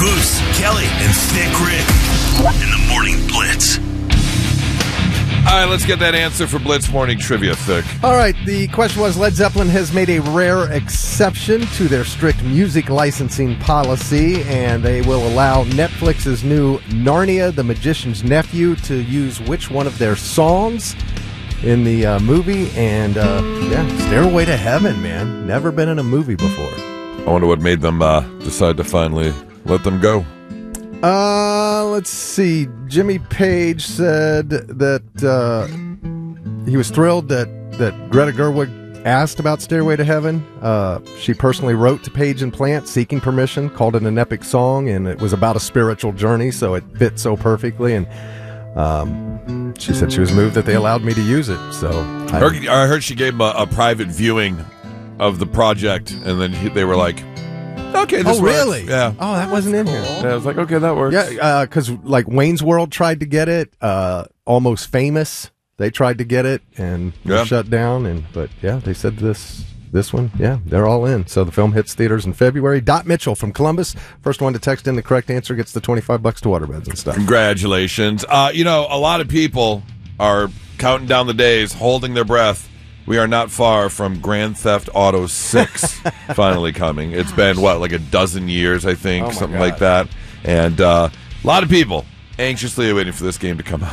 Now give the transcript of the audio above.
Moose, Kelly, and Thick Rick in the Morning Blitz. All right, let's get that answer for Blitz Morning Trivia, Thick. All right, the question was, Led Zeppelin has made a rare exception to their strict music licensing policy, and they will allow Netflix's new Narnia, the Magician's Nephew, to use which one of their songs in the movie. And, Stairway to Heaven, man. Never been in a movie before. I wonder what made them decide to finally let them go. Let's see. Jimmy Page said that he was thrilled that Greta Gerwig asked about Stairway to Heaven. She personally wrote to Page and Plant seeking permission, called it an epic song, and it was about a spiritual journey, so it fit so perfectly. And she said she was moved that they allowed me to use it. So I heard she gave him a private viewing of the project, and then they were like, okay, this works. Really? Yeah. Oh, that wasn't in here. Yeah, I was like, okay, that works. Yeah, because like Wayne's World tried to get it, Almost Famous, they tried to get it and were shut down. But they said this one, they're all in. So the film hits theaters in February. Dot Mitchell from Columbus, first one to text in the correct answer, gets the $25 to waterbeds and stuff. Congratulations. A lot of people are counting down the days, holding their breath. We are not far from Grand Theft Auto 6 finally coming. It's been, like a dozen years, I think, something like that. And a lot of people anxiously waiting for this game to come out.